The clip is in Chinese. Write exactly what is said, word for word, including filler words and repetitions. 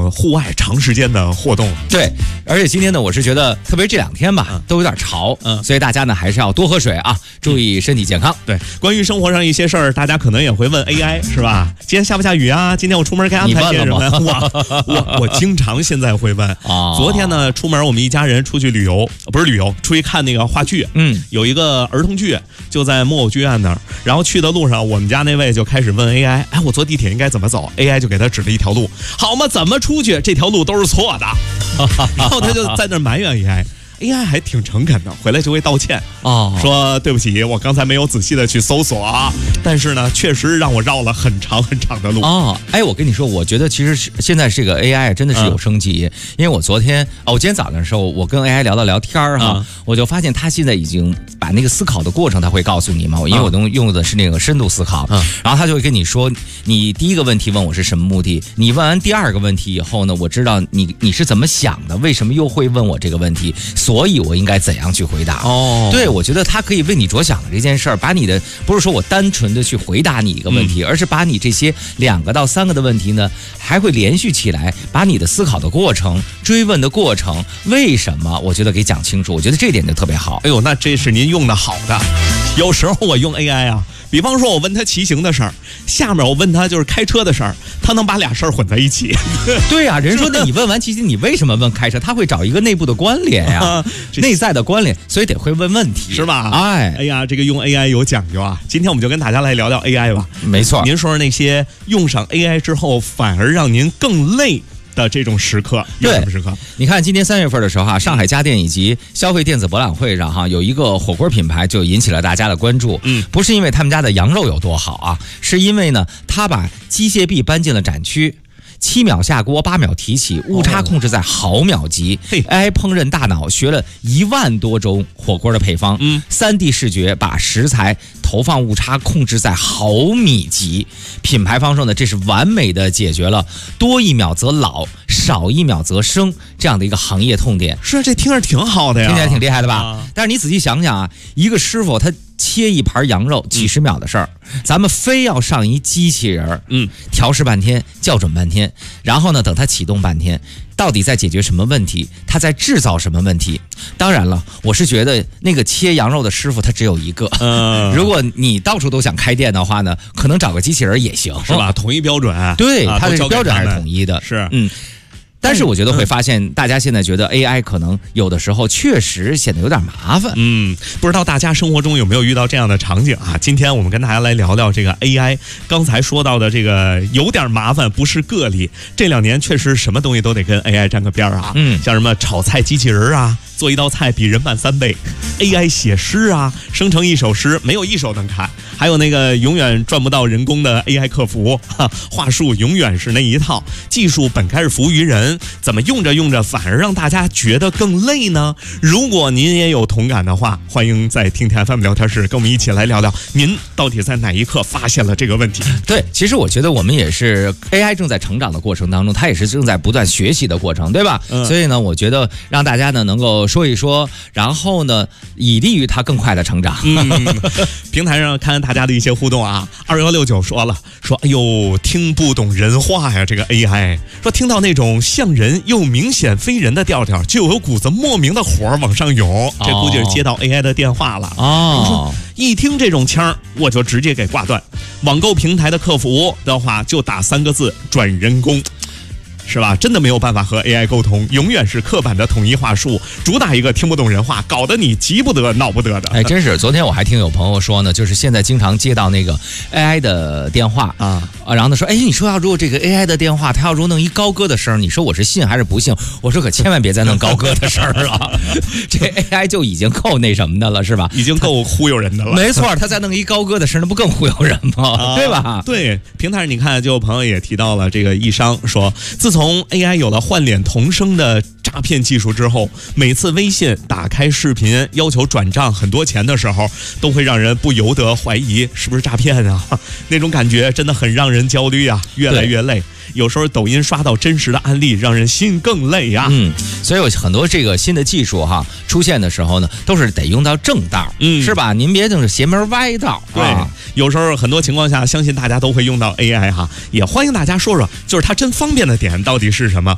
种户外长时间的活动。 对，而且今天呢，我是觉得特别这两天吧，嗯、都有点潮，嗯，所以大家呢还是要多喝水啊，注意身体健康。 对，关于生活上一些事儿，大家可能也会问 A I 是吧？今天下不下雨啊？今天我出门该安排些什么？我我我经常现在会问。哦、昨天呢，出门我们一家人出去旅游，不是旅游，出去看那个话剧。嗯，有一个儿童剧就在木偶剧院那儿，然后去的路上，我们家那位就开始问 A I， 哎，我坐地铁应该怎么走 ？A I 就给他指了一条路，好嘛，怎么出去？这条路都是错的。然后他就在那儿埋怨 A I。A I 还挺诚恳的，回来就会道歉哦，说对不起，我刚才没有仔细的去搜索啊，但是呢，确实让我绕了很长很长的路哦。哎，我跟你说，我觉得其实是现在这个 A I 真的是有升级，嗯、因为我昨天哦，我今天早上的时候，我跟 A I 聊到聊天哈、嗯，我就发现他现在已经把那个思考的过程他会告诉你嘛，因为我都用的是那个深度思考，嗯、然后他就会跟你说，你第一个问题问我是什么目的，你问完第二个问题以后呢，我知道你你是怎么想的，为什么又会问我这个问题。所以我应该怎样去回答？哦，对，我觉得他可以为你着想的这件事儿，把你的不是说我单纯的去回答你一个问题，嗯、而是把你这些两个到三个的问题呢，还会连续起来，把你的思考的过程、追问的过程，为什么，我觉得给讲清楚。我觉得这点就特别好。 哎呦，那这是您用的好的。有时候我用 A I 啊。比方说我问他骑行的事儿，下面我问他就是开车的事儿，他能把俩事儿混在一起。 对呀、啊，人说那你问完骑行，你为什么问开车？他会找一个内部的关联呀、啊，内在的关联，所以得会问问题， 是吧？ 哎， 哎呀，这个用 A I 有讲究啊。今天我们就跟大家来聊聊 A I 吧。 没错， 您说说那些用上 A I 之后反而让您更累的这种时刻，有什么时刻？ 你看今年三月份的时候哈、啊，上海家电以及消费电子博览会上哈、啊，有一个火锅品牌就引起了大家的关注。嗯，不是因为他们家的羊肉有多好啊，是因为呢，他把机械臂搬进了展区。七秒下锅，八秒提起，误差控制在毫秒级。A I 烹饪大脑学了一万多种火锅的配方，嗯，三 D 视觉把食材投放误差控制在毫米级。品牌方说呢，这是完美的解决了多一秒则老，少一秒则生这样的一个行业痛点。 是啊，这听着挺好的呀， 听起来挺厉害的吧？啊、但是你仔细想想啊，一个师傅他切一盘羊肉几十秒的事儿、嗯，咱们非要上一机器人，嗯，调试半天，校准半天，然后呢，等它启动半天，到底在解决什么问题？他在制造什么问题？当然了，我是觉得那个切羊肉的师傅他只有一个。嗯，如果你到处都想开店的话呢，可能找个机器人也行， 是吧？统一标准， 对， 啊、 它的标准还是统一的。 是， 嗯。但是我觉得会发现，大家现在觉得 A I 可能有的时候确实显得有点麻烦。 嗯，不知道大家生活中有没有遇到这样的场景啊？今天我们跟大家来聊聊这个 A I。刚才说到的这个有点麻烦，不是个例。这两年确实什么东西都得跟 A I 沾个边儿啊。嗯，像什么炒菜机器人啊，做一道菜比人慢三倍 ；A I 写诗啊，生成一首诗没有一首能看。还有那个永远赚不到人工的 A I 客服，哈，话术永远是那一套，技术本该是服务于人。怎么用着用着反而让大家觉得更累呢？如果您也有同感的话，欢迎在听天 F M 聊天室跟我们一起来聊聊，您到底在哪一刻发现了这个问题？ 对，其实我觉得我们也是 A I 正在成长的过程当中，它也是正在不断学习的过程，对吧？嗯、所以呢，我觉得让大家呢能够说一说，然后呢以利于它更快的成长。 嗯，平台上看大家的一些互动啊，二幺六九说了，说哎呦听不懂人话呀，这个 A I 说听到那种像人又明显非人的调调，就有股子莫名的火往上涌。这估计是接到 A I 的电话了。哦，一听这种腔我就直接给挂断。网购平台的客服的话就打三个字：转人工。是吧？真的没有办法和 A I 沟通，永远是刻板的统一话术，主打一个听不懂人话，搞得你急不得闹不得的。 哎，真是，昨天我还听有朋友说呢，就是现在经常接到那个 A I 的电话啊啊，然后他说，哎，你说要如果这个 A I 的电话，他要如果弄一高歌的声，你说我是信还是不信？我说可千万别再弄高歌的声了，这 A I 就已经够那什么的了，是吧？ 已经够忽悠人的了。 没错，他再弄一高歌的声，那不更忽悠人吗？啊、对吧？ 对，平台上你看，就有朋友也提到了这个易商说，自从从 A I 有了换脸同声的诈骗技术之后，每次微信打开视频要求转账很多钱的时候，都会让人不由得怀疑是不是诈骗啊？那种感觉真的很让人焦虑啊，越来越累。有时候抖音刷到真实的案例，让人心更累呀、啊。嗯， 所以有很多这个新的技术哈出现的时候呢，都是得用到正道，嗯，是吧？您别就是邪门歪道。 对、 啊， 有时候很多情况下，相信大家都会用到 A I 哈，也欢迎大家说说，就是它真方便的点到底是什么。